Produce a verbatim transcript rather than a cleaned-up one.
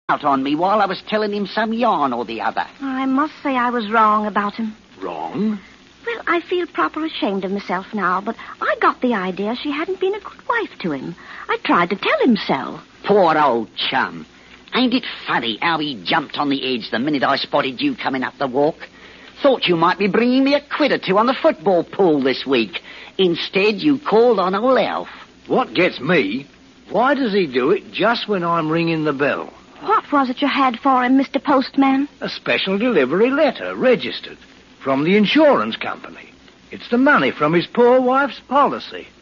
out on me while I was telling him some yarn or the other. I must say I was wrong about him. Wrong? Well, I feel proper ashamed of myself now, but I got the idea she hadn't been a good wife to him. I tried to tell him so. Poor old chum. Ain't it funny how he jumped on the edge the minute I spotted you coming up the walk? Thought you might be bringing me a quid or two on the football pool this week. Instead, you called on old Alf. What gets me, why does he do it just when I'm ringing the bell? What was it you had for him, Mister Postman? A special delivery letter, registered, from the insurance company. It's the money from his poor wife's policy.